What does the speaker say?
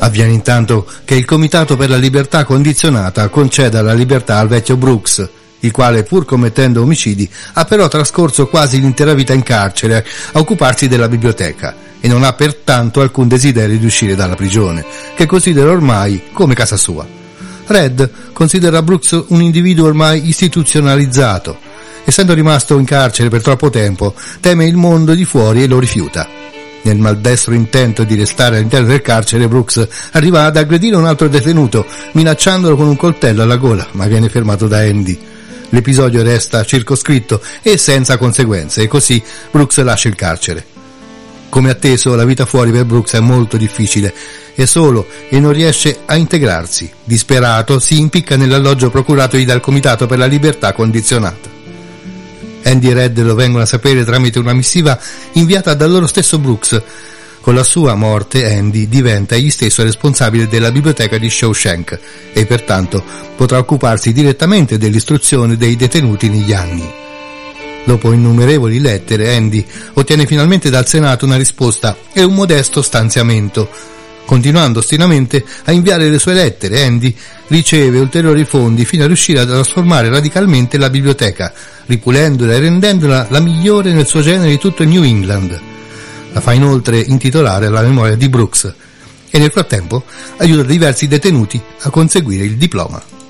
Avviene intanto che il Comitato per la Libertà Condizionata conceda la libertà al vecchio Brooks, il quale, pur commettendo omicidi, ha però trascorso quasi l'intera vita in carcere a occuparsi della biblioteca e non ha pertanto alcun desiderio di uscire dalla prigione, che considera ormai come casa sua. Red considera Brooks un individuo ormai istituzionalizzato. Essendo rimasto in carcere per troppo tempo, teme il mondo di fuori e lo rifiuta. Nel maldestro intento di restare all'interno del carcere, Brooks arriva ad aggredire un altro detenuto, minacciandolo con un coltello alla gola, ma viene fermato da Andy. L'episodio resta circoscritto e senza conseguenze, e così Brooks lascia il carcere. Come atteso, la vita fuori per Brooks è molto difficile. È solo e non riesce a integrarsi. Disperato, si impicca nell'alloggio procuratogli dal Comitato per la Libertà Condizionata. Andy e Red lo vengono a sapere tramite una missiva inviata dal loro stesso Brooks. Con la sua morte Andy diventa egli stesso responsabile della biblioteca di Shawshank e pertanto potrà occuparsi direttamente dell'istruzione dei detenuti negli anni. Dopo innumerevoli lettere, Andy ottiene finalmente dal Senato una risposta e un modesto stanziamento. Continuando ostinamente a inviare le sue lettere, Andy riceve ulteriori fondi fino a riuscire a trasformare radicalmente la biblioteca, ripulendola e rendendola la migliore nel suo genere di tutto il New England. La fa inoltre intitolare alla memoria di Brooks e nel frattempo aiuta diversi detenuti a conseguire il diploma.